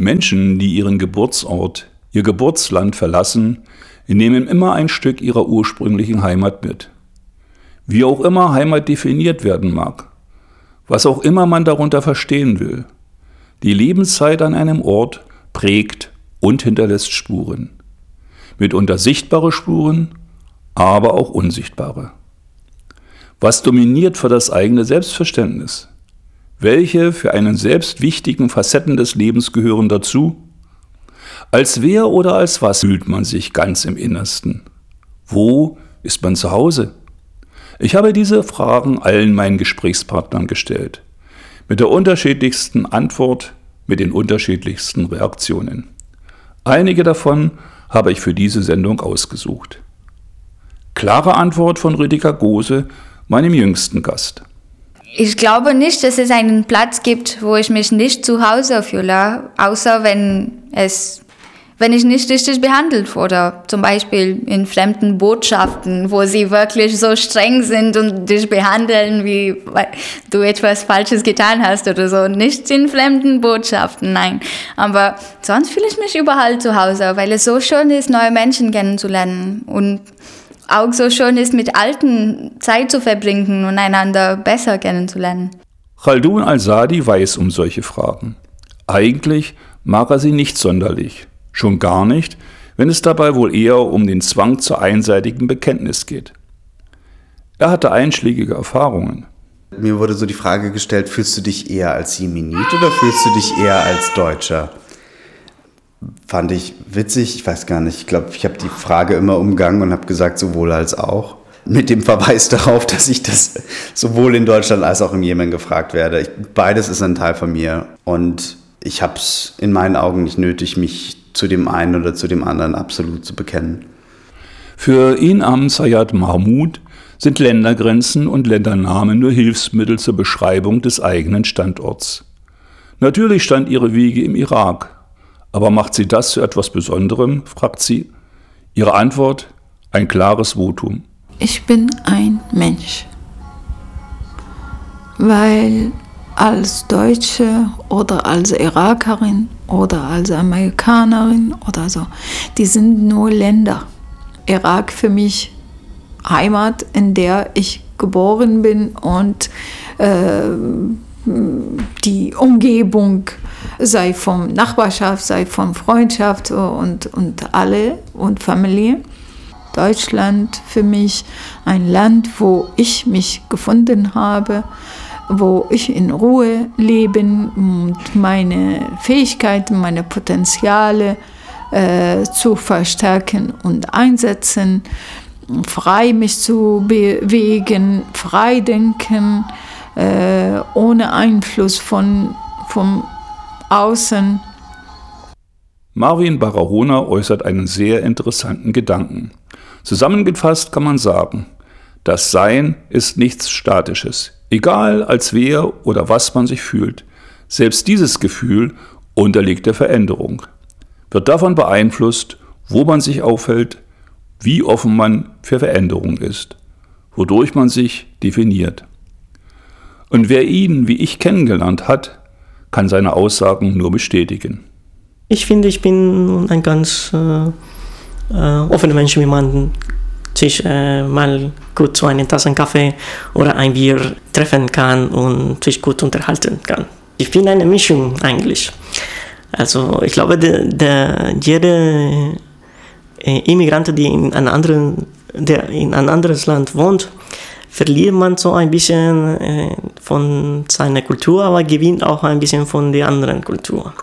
Menschen, die ihren Geburtsort, ihr Geburtsland verlassen, nehmen immer ein Stück ihrer ursprünglichen Heimat mit. Wie auch immer Heimat definiert werden mag, was auch immer man darunter verstehen will, die Lebenszeit an einem Ort prägt und hinterlässt Spuren. Mitunter sichtbare Spuren, aber auch unsichtbare. Was dominiert für das eigene Selbstverständnis? Welche für einen selbst wichtigen Facetten des Lebens gehören dazu? Als wer oder als was fühlt man sich ganz im Innersten? Wo ist man zu Hause? Ich habe diese Fragen allen meinen Gesprächspartnern gestellt. Mit der unterschiedlichsten Antwort, mit den unterschiedlichsten Reaktionen. Einige davon habe ich für diese Sendung ausgesucht. Klare Antwort von Rüdiger Gose, meinem jüngsten Gast. Ich glaube nicht, dass es einen Platz gibt, wo ich mich nicht zu Hause fühle, außer wenn ich nicht richtig behandelt wurde. Zum Beispiel in fremden Botschaften, wo sie wirklich so streng sind und dich behandeln, wie du etwas Falsches getan hast oder so. Nicht in fremden Botschaften, nein. Aber sonst fühle ich mich überall zu Hause, weil es so schön ist, neue Menschen kennenzulernen und auch so schön ist, mit Alten Zeit zu verbringen und einander besser kennenzulernen. Khaldun Al-Sadi weiß um solche Fragen. Eigentlich mag er sie nicht sonderlich. Schon gar nicht, wenn es dabei wohl eher um den Zwang zur einseitigen Bekenntnis geht. Er hatte einschlägige Erfahrungen. Mir wurde so die Frage gestellt, fühlst du dich eher als Jemenit oder fühlst du dich eher als Deutscher? Fand ich witzig, ich weiß gar nicht, ich glaube, ich habe die Frage immer umgangen und habe gesagt, sowohl als auch. Mit dem Verweis darauf, dass ich das sowohl in Deutschland als auch im Jemen gefragt werde. Beides ist ein Teil von mir und ich habe es in meinen Augen nicht nötig, mich zu dem einen oder zu dem anderen absolut zu bekennen. Für Inam Sayed Mahmoud sind Ländergrenzen und Ländernamen nur Hilfsmittel zur Beschreibung des eigenen Standorts. Natürlich stand ihre Wiege im Irak. Aber macht sie das zu etwas Besonderem, fragt sie. Ihre Antwort, ein klares Votum. Ich bin ein Mensch, weil als Deutsche oder als Irakerin oder als Amerikanerin oder so, die sind nur Länder. Irak für mich Heimat, in der ich geboren bin und die Umgebung, sei von Nachbarschaft, sei von Freundschaft und alle und Familie. Deutschland für mich ein Land, wo ich mich gefunden habe, wo ich in Ruhe leben und meine Fähigkeiten, meine Potenziale zu verstärken und einsetzen, frei mich zu bewegen, frei denken, ohne Einfluss vom Außen. Marvin Barahona äußert einen sehr interessanten Gedanken. Zusammengefasst kann man sagen, das Sein ist nichts Statisches. Egal als wer oder was man sich fühlt, selbst dieses Gefühl unterliegt der Veränderung. Wird davon beeinflusst, wo man sich aufhält, wie offen man für Veränderung ist, wodurch man sich definiert. Und wer ihn wie ich kennengelernt hat, kann seine Aussagen nur bestätigen. Ich finde, ich bin ein ganz offener Mensch, wie man sich mal gut zu einer Tasse Kaffee oder ein Bier treffen kann und sich gut unterhalten kann. Ich bin eine Mischung eigentlich. Also ich glaube, jede Immigrant, der in ein anderes Land wohnt, verliert man so ein bisschen von seiner Kultur, aber gewinnt auch ein bisschen von der anderen Kultur.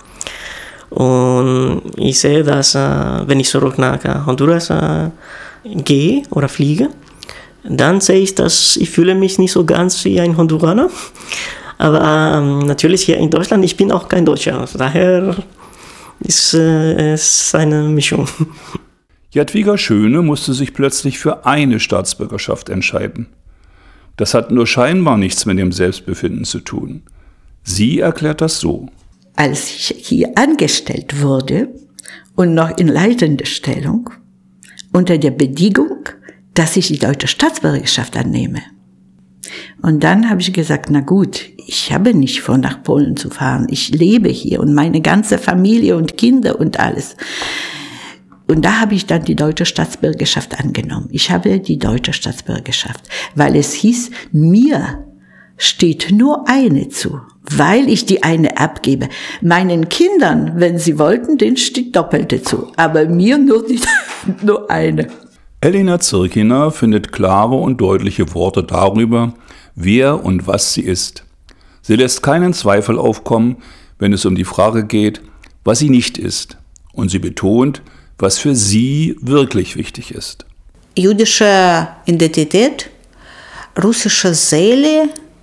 Und ich sehe, dass wenn ich zurück nach Honduras gehe oder fliege, dann sehe ich, dass ich fühle mich nicht so ganz wie ein Honduraner. Aber natürlich hier in Deutschland, ich bin auch kein Deutscher. Daher ist es eine Mischung. Jadwiga Schöne musste sich plötzlich für eine Staatsbürgerschaft entscheiden. Das hat nur scheinbar nichts mit dem Selbstbefinden zu tun. Sie erklärt das so. Als ich hier angestellt wurde und noch in leitender Stellung, unter der Bedingung, dass ich die deutsche Staatsbürgerschaft annehme. Und dann habe ich gesagt, na gut, ich habe nicht vor, nach Polen zu fahren. Ich lebe hier und meine ganze Familie und Kinder und alles. Und da habe ich dann die deutsche Staatsbürgerschaft angenommen. Ich habe die deutsche Staatsbürgerschaft, weil es hieß, mir steht nur eine zu, weil ich die eine abgebe. Meinen Kindern, wenn sie wollten, denen steht doppelte zu, aber mir nur eine. Elina Zirkina findet klare und deutliche Worte darüber, wer und was sie ist. Sie lässt keinen Zweifel aufkommen, wenn es um die Frage geht, was sie nicht ist. Und sie betont, was für sie wirklich wichtig ist. Jüdische Identität, russische Seele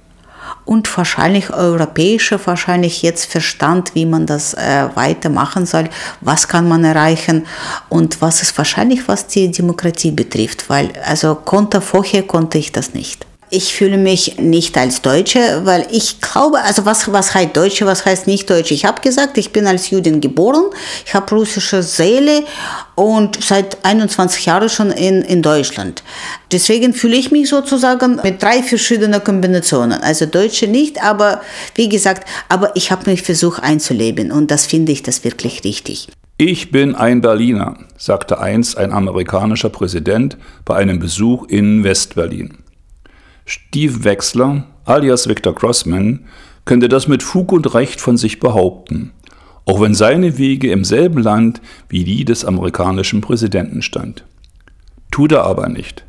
und wahrscheinlich europäische, wahrscheinlich jetzt Verstand, wie man das weitermachen soll, was kann man erreichen und was ist wahrscheinlich, was die Demokratie betrifft, weil vorher konnte ich das nicht. Ich fühle mich nicht als Deutsche, weil ich glaube, was heißt Deutsche, was heißt nicht Deutsche? Ich habe gesagt, ich bin als Jüdin geboren, ich habe russische Seele und seit 21 Jahren schon in Deutschland. Deswegen fühle ich mich sozusagen mit 3 verschiedenen Kombinationen. Also Deutsche nicht, aber wie gesagt, aber ich habe mich versucht einzuleben und das finde ich das wirklich richtig. Ich bin ein Berliner, sagte einst ein amerikanischer Präsident bei einem Besuch in Westberlin. Steve Wechsler, alias Victor Grossman, könnte das mit Fug und Recht von sich behaupten, auch wenn seine Wege im selben Land wie die des amerikanischen Präsidenten stand. Tut er aber nicht.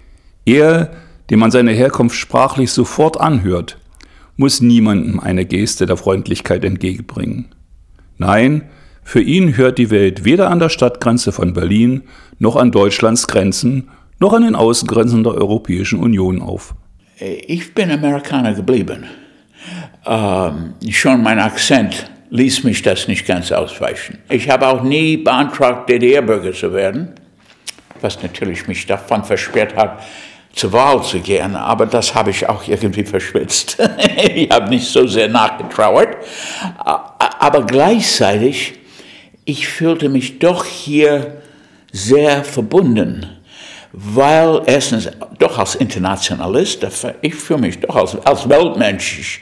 Er, dem man seine Herkunft sprachlich sofort anhört, muss niemandem eine Geste der Freundlichkeit entgegenbringen. Nein, für ihn hört die Welt weder an der Stadtgrenze von Berlin, noch an Deutschlands Grenzen, noch an den Außengrenzen der Europäischen Union auf. Ich bin Amerikaner geblieben. Schon mein Akzent ließ mich das nicht ganz ausweichen. Ich habe auch nie beantragt, DDR-Bürger zu werden, was natürlich mich davon versperrt hat, zur Wahl zu gehen, aber das habe ich auch irgendwie verschwitzt. Ich habe nicht so sehr nachgetrauert, aber gleichzeitig, ich fühlte mich doch hier sehr verbunden. Weil erstens doch als Internationalist, ich fühle mich doch als Weltmensch.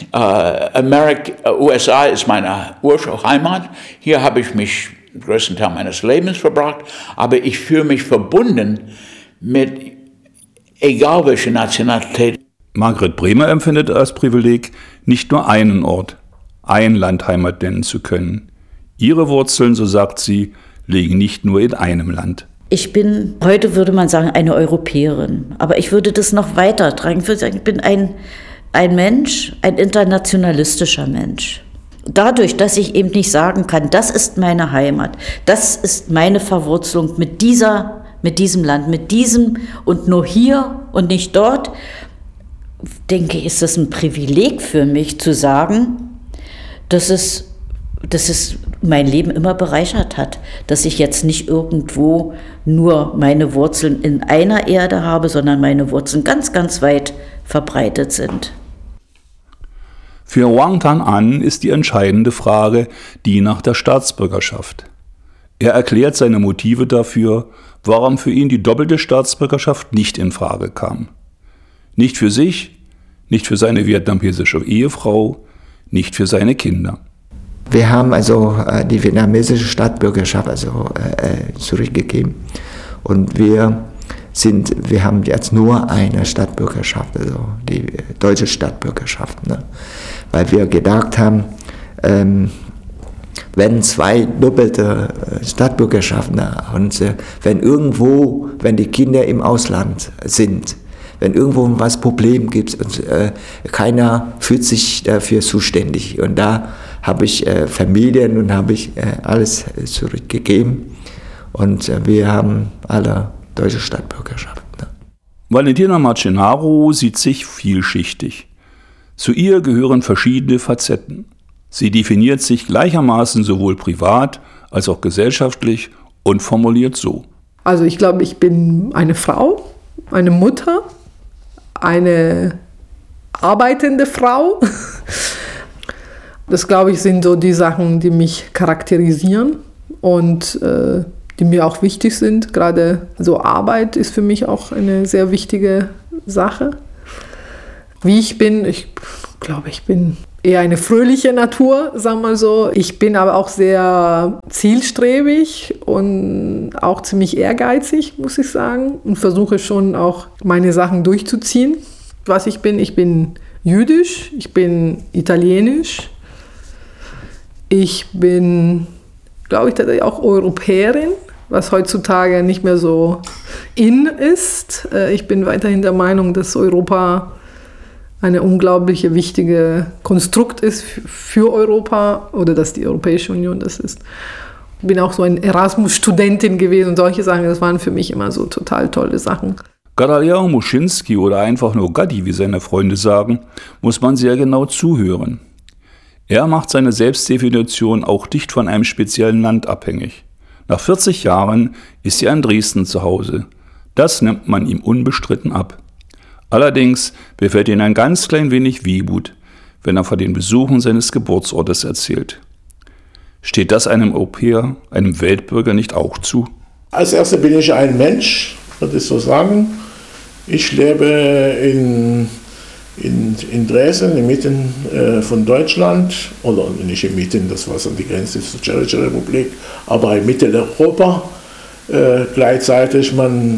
USA ist meine Ursprungsheimat. Hier habe ich mich den größten Teil meines Lebens verbracht. Aber ich fühle mich verbunden mit egal welcher Nationalität. Margret Bremer empfindet als Privileg, nicht nur einen Ort, ein Land Heimat nennen zu können. Ihre Wurzeln, so sagt sie, liegen nicht nur in einem Land. Ich bin, heute würde man sagen, eine Europäerin. Aber ich würde das noch weiter tragen. Ich würde sagen, ich bin ein Mensch, ein internationalistischer Mensch. Dadurch, dass ich eben nicht sagen kann, das ist meine Heimat, das ist meine Verwurzelung mit diesem Land, mit diesem und nur hier und nicht dort, denke ich, ist das ein Privileg für mich zu sagen, dass es mein Leben immer bereichert hat, dass ich jetzt nicht irgendwo nur meine Wurzeln in einer Erde habe, sondern meine Wurzeln ganz, ganz weit verbreitet sind. Für Wang Tan-an ist die entscheidende Frage die nach der Staatsbürgerschaft. Er erklärt seine Motive dafür, warum für ihn die doppelte Staatsbürgerschaft nicht in Frage kam. Nicht für sich, nicht für seine vietnamesische Ehefrau, nicht für seine Kinder. Wir haben also die vietnamesische Staatsbürgerschaft zurückgegeben und wir haben jetzt nur eine Staatsbürgerschaft, also die deutsche Staatsbürgerschaft, ne? Weil wir gedacht haben, wenn 2 doppelte Staatsbürgerschaften und wenn die Kinder im Ausland sind, wenn irgendwo was Problem gibt und keiner fühlt sich dafür zuständig und da habe ich Familien und habe ich alles zurückgegeben und wir haben alle deutsche Staatsbürgerschaft. Ne? Valentina Marcenaro sieht sich vielschichtig. Zu ihr gehören verschiedene Facetten. Sie definiert sich gleichermaßen sowohl privat als auch gesellschaftlich und formuliert so. Also ich glaube, ich bin eine Frau, eine Mutter, eine arbeitende Frau. Das, glaube ich, sind so die Sachen, die mich charakterisieren und die mir auch wichtig sind. Gerade so Arbeit ist für mich auch eine sehr wichtige Sache. wie ich bin. Ich glaube, ich bin eher eine fröhliche Natur, sagen wir so. Ich bin aber auch sehr zielstrebig und auch ziemlich ehrgeizig, muss ich sagen. Und versuche schon auch meine Sachen durchzuziehen. Was ich bin jüdisch, ich bin italienisch. Ich bin, glaube ich, tatsächlich auch Europäerin, was heutzutage nicht mehr so in ist. Ich bin weiterhin der Meinung, dass Europa eine unglaubliche wichtige Konstrukt ist für Europa oder dass die Europäische Union das ist. Ich bin auch so eine Erasmus-Studentin gewesen und solche Sachen, das waren für mich immer so total tolle Sachen. Gadaliao Muschinski oder einfach nur Gadi, wie seine Freunde sagen, muss man sehr genau zuhören. Er macht seine Selbstdefinition auch nicht von einem speziellen Land abhängig. Nach 40 Jahren ist er in Dresden zu Hause. Das nimmt man ihm unbestritten ab. Allerdings befällt ihn ein ganz klein wenig Wehmut, wenn er von den Besuchen seines Geburtsortes erzählt. Steht das einem Europäer, einem Weltbürger nicht auch zu? Als Erster bin ich ein Mensch, würde ich so sagen. Ich lebe in Dresden, inmitten von Deutschland, oder nicht inmitten, das war so die Grenze zur Tschechischen Republik, aber in Mitteleuropa. Gleichzeitig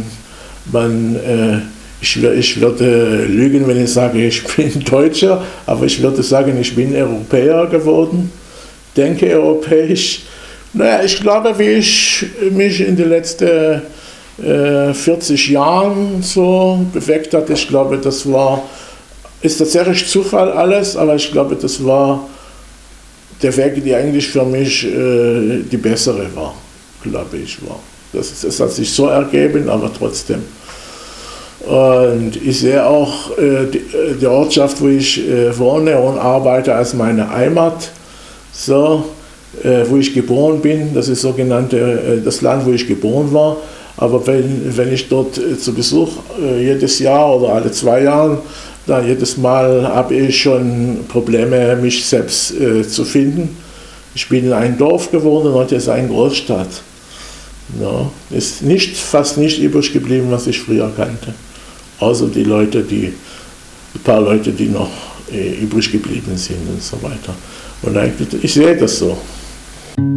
ich würde lügen, wenn ich sage, ich bin Deutscher, aber ich würde sagen, ich bin Europäer geworden, denke europäisch. Naja, ich glaube, wie ich mich in den letzten 40 Jahren so bewegt hat, ich glaube, ist tatsächlich Zufall alles, aber ich glaube, das war der Weg, die eigentlich für mich die bessere war, glaube ich. Das hat sich so ergeben, aber trotzdem. Und ich sehe auch die Ortschaft, wo ich wohne und arbeite, als meine Heimat, so, wo ich geboren bin. Das ist das Land, wo ich geboren war. Aber wenn ich dort zu Besuch jedes Jahr oder alle 2 Jahre, dann jedes Mal habe ich schon Probleme, mich selbst zu finden. Ich bin in ein Dorf geworden und heute ist eine Großstadt. Ja, ist fast nicht übrig geblieben, was ich früher kannte. Außer die paar Leute, die noch übrig geblieben sind und so weiter. Und eigentlich, ich sehe das so.